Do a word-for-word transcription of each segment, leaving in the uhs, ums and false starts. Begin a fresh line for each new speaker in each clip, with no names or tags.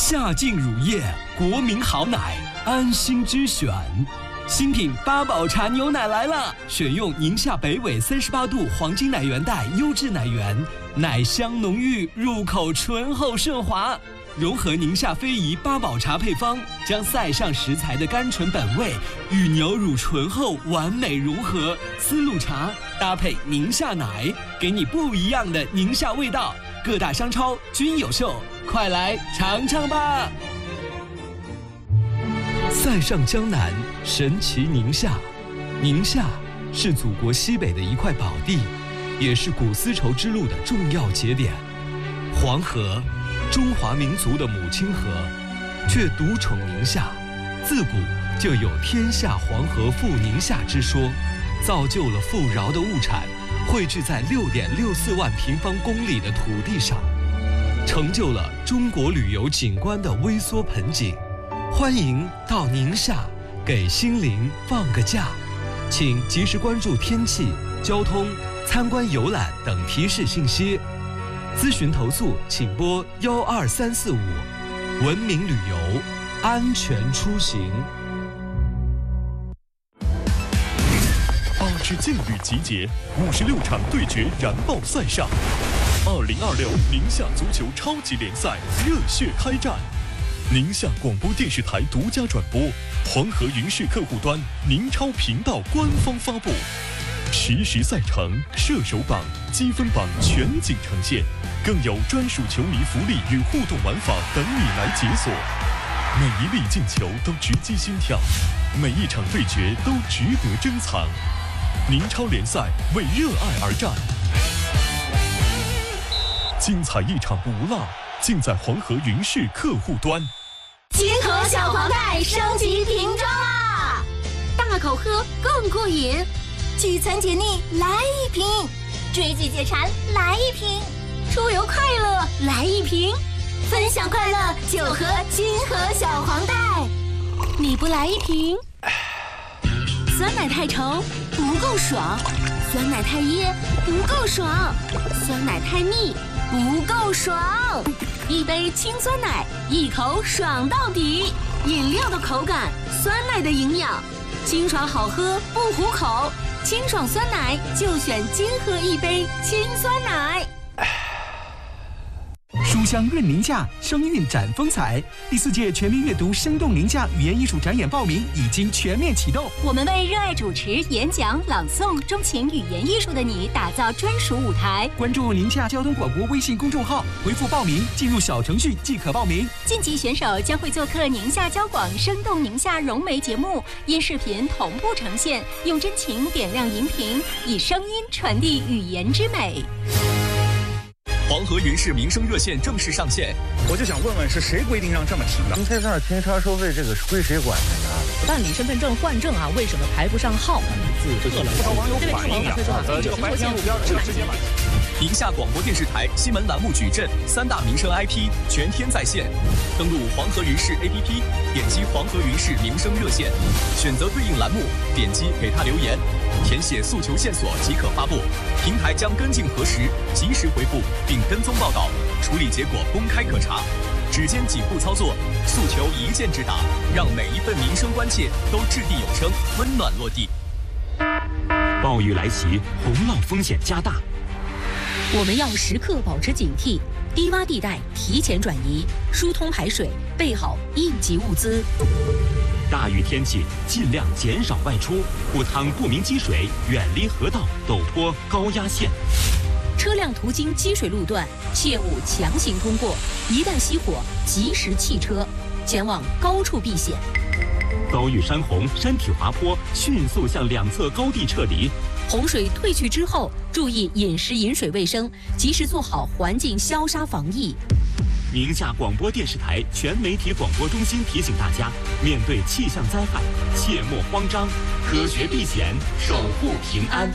夏净乳业，国民好奶，安心之选。新品八宝茶牛奶来了，选用宁夏北纬三十八度黄金奶源带优质奶源，奶香浓郁，入口醇厚顺滑。融合宁夏非遗八宝茶配方，将塞上食材的甘醇本味与牛乳醇厚完美融合。丝路茶搭配宁夏奶，给你不一样的宁夏味道。各大商超均有售，快来尝尝吧！塞上江南，神奇宁夏。宁夏是祖国西北的一块宝地，也是古丝绸之路的重要节点。黄河，中华民族的母亲河，却独宠宁夏。自古就有天下黄河赴宁夏之说，造就了富饶的物产汇聚在六点六四万平方公里的土地上，成就了中国旅游景观的微缩盆景。欢迎到宁夏，给心灵放个假。请及时关注天气、交通、参观游览等提示信息。咨询投诉请拨幺二三四五。文明旅游，安全出行。
八支劲旅集结，五十六场对决燃爆赛上。二零二六宁夏足球超级联赛热血开战。宁夏广播电视台独家转播，黄河云视客户端、宁超频道官方发布，实时赛程、射手榜、积分榜全景呈现，更有专属球迷福利与互动玩法等你来解锁。每一粒进球都直击心跳，每一场对决都值得珍藏。宁超联赛为热爱而战，精彩一场不落，尽在黄河云视客户端。
金河小黄袋升级瓶装啦！大口喝更过瘾，聚餐解腻来一瓶，追剧解馋来一瓶，出游快乐来一瓶，分享快乐就喝金河小黄袋。你不来一瓶，酸奶太稠不够爽，酸奶太噎不够爽，酸奶太腻不够爽。一杯清酸奶，一口爽到底。饮料的口感，酸奶的营养，清爽好喝不糊口。清爽酸奶就选金河一杯清酸奶。
书香润宁夏，声韵展风采。第四届全民阅读生动宁夏语言艺术展演报名已经全面启动。
我们为热爱主持、演讲、朗诵、钟情语言艺术的你打造专属舞台。
关注宁夏交通广播微信公众号，回复报名，进入小程序即可报名。
晋级选手将会做客宁夏交广生动宁夏融媒节目，因视频同步呈现，用真情点亮荧屏，以声音传递语言之美。
黄河云视民生热线正式上线，
我就想问问是谁规定让这么停的？
您在这儿停车收费，这个是归谁管的呀？
办理身份证换证啊，为什么排不上号？
自测了，不少网友反映呀，呃，这个白天路标这个时间晚。
宁夏广播电视台新闻栏目矩阵三大民生 I P 全天在线，登录黄河云视 A P P， 点击黄河云视民生热线，选择对应栏目，点击给他留言，填写诉求线索即可发布，平台将跟进核实，及时回复并跟踪报道，处理结果公开可查。只见几步操作，诉求一键直达，让每一份民生关切都掷地有声，温暖落地。
暴雨来袭，洪涝风险加大。
我们要时刻保持警惕，低洼地带提前转移，疏通排水，备好应急物资。
大雨天气尽量减少外出，不趟不明积水，远离河道、陡坡、高压线。
车辆途经积水路段，切勿强行通过，一旦熄火，及时弃车，前往高处避险。
遭遇山洪、山体滑坡，迅速向两侧高地撤离。
洪水退去之后，注意饮食饮水卫生，及时做好环境消杀防疫。
宁夏广播电视台全媒体广播中心提醒大家，面对气象灾害，切莫慌张，科学避险，守护平安。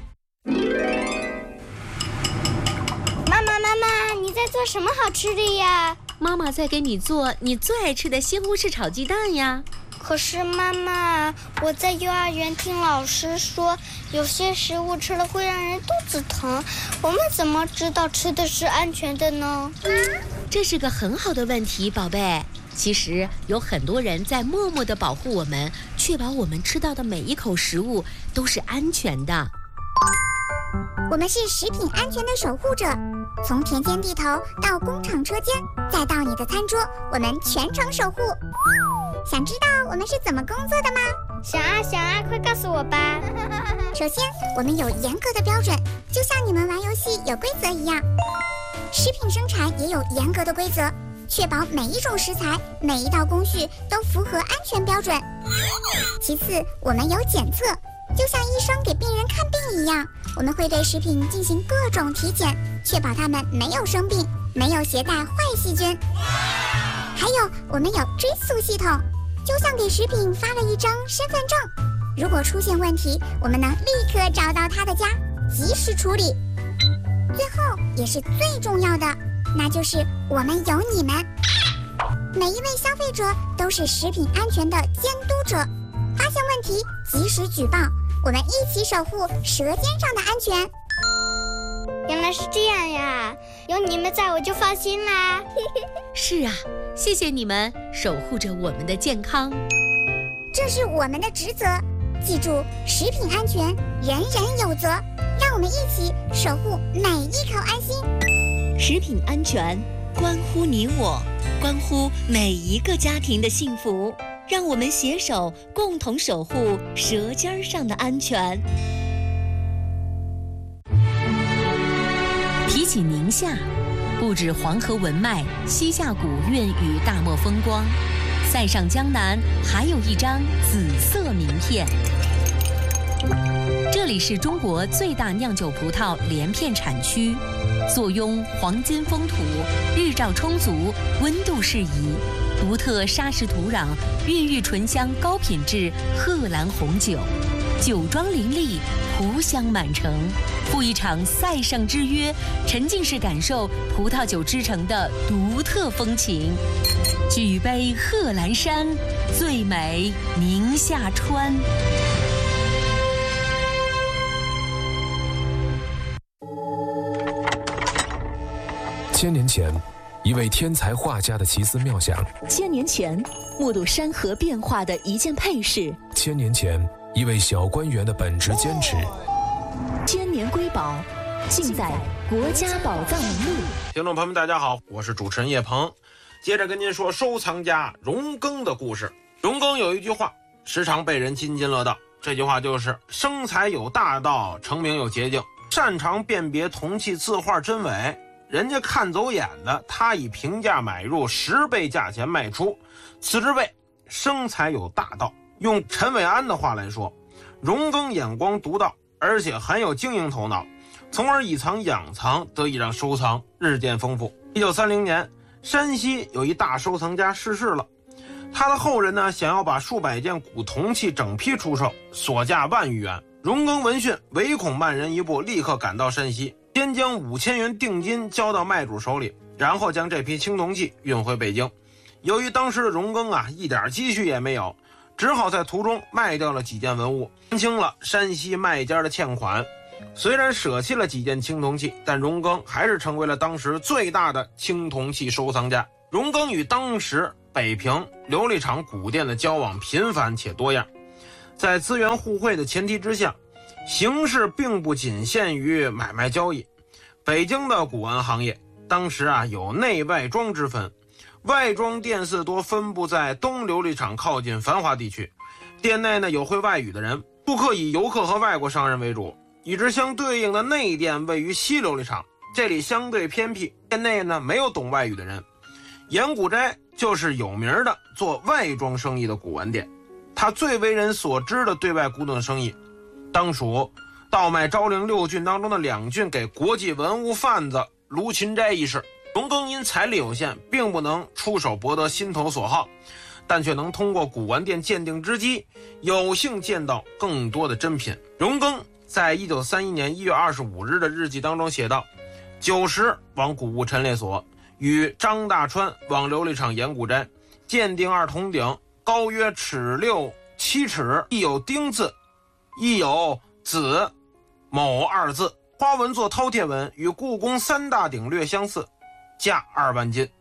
妈妈，妈妈，你在做什么好吃的呀？
妈妈在给你做你最爱吃的西红柿炒鸡蛋呀。
可是妈妈，我在幼儿园听老师说，有些食物吃了会让人肚子疼，我们怎么知道吃的是安全的呢？
这是个很好的问题，宝贝。其实有很多人在默默地保护我们，确保我们吃到的每一口食物都是安全的。
我们是食品安全的守护者，从田间地头到工厂车间，再到你的餐桌，我们全程守护。想知道我们是怎么工作的吗？
想啊想啊，快告诉我吧。
首先，我们有严格的标准，就像你们玩游戏有规则一样。食品生产也有严格的规则，确保每一种食材、每一道工序都符合安全标准。其次，我们有检测，就像医生给病人看病一样，我们会对食品进行各种体检，确保它们没有生病，没有携带坏细菌。还有，我们有追溯系统，就像给食品发了一张身份证，如果出现问题，我们能立刻找到他的家，及时处理。最后也是最重要的，那就是我们有你们。每一位消费者都是食品安全的监督者，发现问题及时举报，我们一起守护舌尖上的安全。
原来是这样呀，有你们在我就放心啦。
是啊，谢谢你们守护着我们的健康，
这是我们的职责。记住，食品安全人人有责，让我们一起守护每一口安心。
食品安全关乎你我，关乎每一个家庭的幸福，让我们携手共同守护舌尖上的安全。提起宁夏，不止黄河文脉、西夏古韵与大漠风光，塞上江南还有一张紫色名片。这里是中国最大酿酒葡萄连片产区，坐拥黄金风土，日照充足，温度适宜，独特砂石土壤孕育醇香高品质贺兰红酒，酒庄林立，葡香满城。赴一场塞上之约，沉浸式感受葡萄酒之城的独特风情。举杯贺兰山，最美宁夏川。
千年前，一位天才画家的奇思妙想；
千年前，目睹山河变化的一件配饰；
千年前，一位小官员的本职坚持。
千年瑰宝，尽在国家宝藏名录。
听众朋友们，大家好，我是主持人叶鹏，接着跟您说收藏家荣庚的故事。荣庚有一句话，时常被人津津乐道，这句话就是“生财有大道，成名有捷径”，擅长辨别铜器字画真伪。人家看走眼的，他以平价买入，十倍价钱卖出，此之谓生财有大道。用陈伟安的话来说，荣庚眼光独到，而且很有经营头脑，从而以藏养藏，得以让收藏日渐丰富。一九三零年，山西有一大收藏家逝世了，他的后人呢，想要把数百件古铜器整批出售，所价万余元。荣庚闻讯，唯恐慢人一步，立刻赶到山西，先将五千元定金交到卖主手里，然后将这批青铜器运回北京。由于当时的荣庚啊，一点积蓄也没有，只好在途中卖掉了几件文物，还清了山西卖家的欠款。虽然舍弃了几件青铜器，但荣庚还是成为了当时最大的青铜器收藏家。荣庚与当时北平琉璃厂古店的交往频繁且多样，在资源互惠的前提之下，形势并不仅限于买卖交易。北京的古玩行业当时啊有内外庄之分，外庄店肆多分布在东琉璃厂靠近繁华地区，店内呢有会外语的人，顾客以游客和外国商人为主。与之相对应的内店位于西琉璃厂，这里相对偏僻，店内呢没有懂外语的人。严古斋就是有名的做外庄生意的古玩店，他最为人所知的对外古董生意，当属倒卖昭陵六郡当中的两郡给国际文物贩子卢芹斋一事。荣庚因财力有限，并不能出手博得心头所好，但却能通过古玩店鉴定之机，有幸见到更多的珍品。荣庚在一九三一年一月二十五日的日记当中写道：九时往古物陈列所，与张大川往琉璃厂严古斋鉴定二铜鼎，高约尺六七尺，亦有丁字，亦有子某二字，花纹作饕餮纹，与故宫三大鼎略相似，价二万金。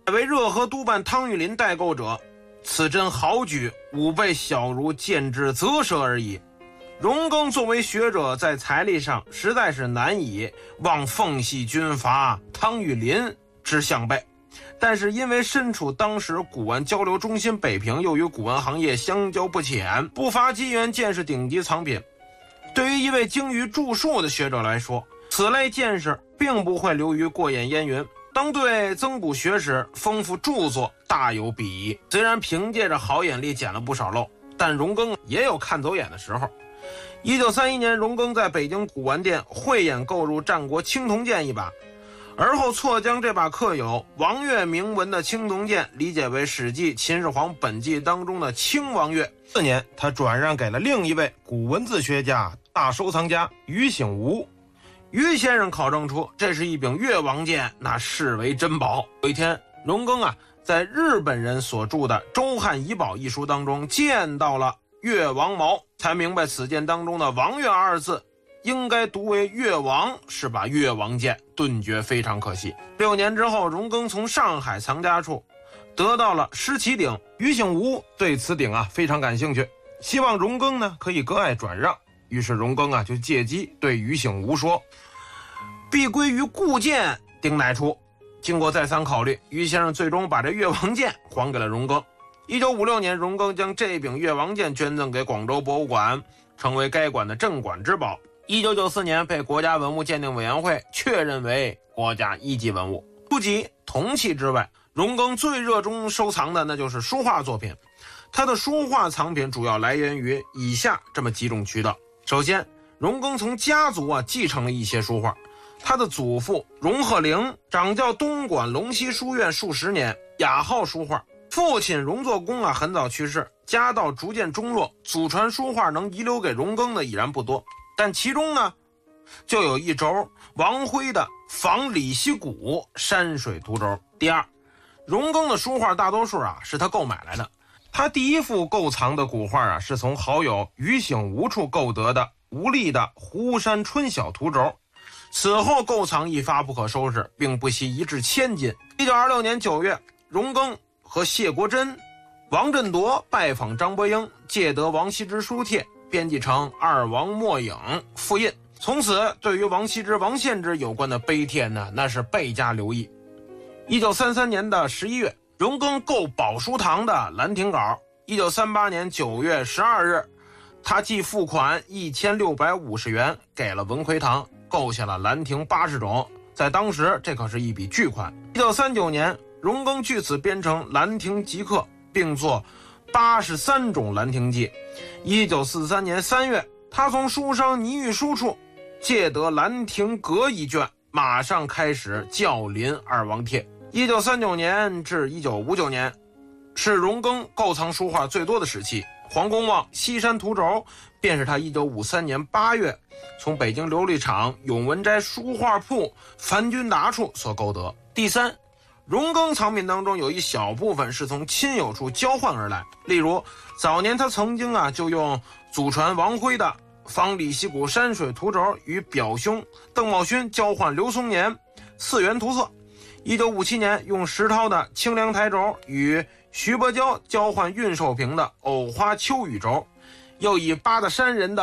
为热河督办汤玉麟代购者，此真豪举，吾辈小儒见之啧舌而已。荣庚作为学者，在财力上实在是难以望奉系军阀汤玉麟之相背，但是因为身处当时古玩交流中心北平，又与古玩行业相交不浅，不乏机缘见识顶级藏品。对于一位精于著述的学者来说，此类见识并不会流于过眼烟云，当对增补学识、丰富著作大有裨益。虽然凭借着好眼力捡了不少漏，但荣庚也有看走眼的时候。一九三一年，荣庚在北京古玩店慧眼购入战国青铜剑一把，而后错将这把刻有王岳铭文的青铜剑理解为《史记·秦始皇本纪》当中的青王岳。次年，他转让给了另一位古文字学家、大收藏家于醒吾。于先生考证出这是一柄越王剑，那视为珍宝。有一天，荣庚啊，在日本人所著的《周汉遗宝》一书当中见到了越王矛，才明白此剑当中的王岳二字应该读为越王，是把越王剑顿觉非常可惜。六年之后，荣庚从上海藏家处得到了狮旗鼎，于醒吾对此鼎啊非常感兴趣，希望荣庚呢可以割爱转让。于是荣庚啊就借机对于醒吾说：“必归于故剑，鼎乃出。”经过再三考虑，于先生最终把这越王剑还给了荣庚。一九五六年，荣庚将这柄越王剑捐赠给广州博物馆，成为该馆的镇馆之宝。一九九四年被国家文物鉴定委员会确认为国家一级文物。除及铜器之外，荣庚最热衷收藏的那就是书画作品。他的书画藏品主要来源于以下这么几种渠道。首先，荣庚从家族啊继承了一些书画。他的祖父荣鹤龄掌教东莞龙溪书院数十年，雅好书画。父亲荣作公啊很早去世，家道逐渐中落，祖传书画能遗留给荣庚的已然不多。但其中呢，就有一轴王辉的仿李溪谷山水图轴。第二，荣庚的书画大多数啊是他购买来的。他第一幅购藏的古画啊是从好友于醒吾处购得的吴立的湖山春晓图轴，此后购藏一发不可收拾，并不惜一掷千金。一九二六年九月，荣庚和谢国珍、王振铎拜访张伯英，借得王羲之书帖，编辑成《二王墨影》复印。从此，对于王羲之、王献之有关的碑帖呢，那是倍加留意。一九三三年的十一月，荣庚购宝书堂的《兰亭稿》。一九三八年九月十二日，他即付款一千六百五十元给了文魁堂，购下了《兰亭》八十种，在当时这可是一笔巨款。一九三九年，荣庚据此编成《兰亭集刻》，并作八十三种《兰亭记》。一九四三年三月，他从书商倪玉书处借得《兰亭阁》一卷，马上开始教林二王帖。一九三九年至一九五九年是荣庚购藏书画最多的时期。黄公望西山图轴便是他一九五三年八月从北京琉璃厂永文斋书画铺樊君达处所购得。第三，荣庚藏品当中有一小部分是从亲友处交换而来，例如早年他曾经啊就用祖传王辉的仿李溪谷山水图轴与表兄邓茂勋交换刘松年四元图册。一九五七年用石涛的清凉台轴与徐伯娇交换运寿平的藕花秋雨轴，又以八大山人的